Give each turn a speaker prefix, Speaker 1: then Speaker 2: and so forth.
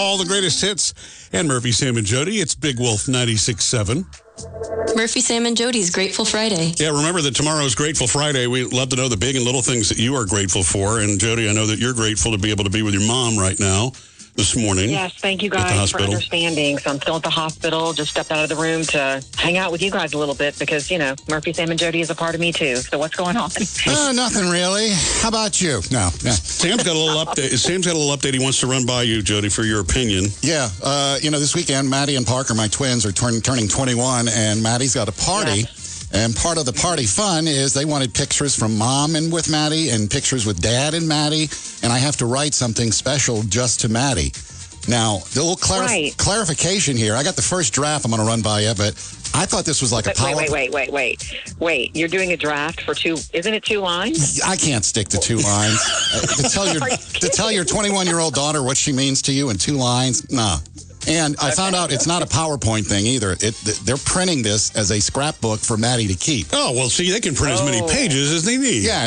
Speaker 1: all the greatest hits. And Murphy, Sam, and Jody. It's Big Wolf 96.7.
Speaker 2: Murphy, Sam, and Jody's Grateful Friday.
Speaker 1: Yeah, remember that tomorrow is Grateful Friday. We love to know the big and little things that you are grateful for. And Jody, I know that you're grateful to be able to be with your mom right now this morning.
Speaker 3: Yes, thank you guys for understanding. So I'm still at the hospital, just stepped out of the room to hang out with you guys a little bit because, you know, Murphy, Sam, and Jody is a part of me too. So what's going on?
Speaker 4: Nothing really. How about you? No.
Speaker 1: Sam's got a little update he wants to run by you, Jody, for your opinion.
Speaker 4: Yeah. This weekend, Maddie and Parker, my twins, are turning 21, and Maddie's got a party. Yes. And part of the party fun is they wanted pictures from Mom and with Maddie and pictures with Dad and Maddie. And I have to write something special just to Maddie. Now, the little clarification here. I got the first draft I'm going to run by you, but I thought this was like a power...
Speaker 3: Wait. You're doing a draft for two... Isn't it 2 lines?
Speaker 4: I can't stick to 2 lines. to tell your 21-year-old daughter what she means to you in 2 lines? Nah. And I found out it's not a PowerPoint thing either. They're printing this as a scrapbook for Maddie to keep.
Speaker 1: Oh, well, see, they can print as many pages as they need.
Speaker 4: Yeah.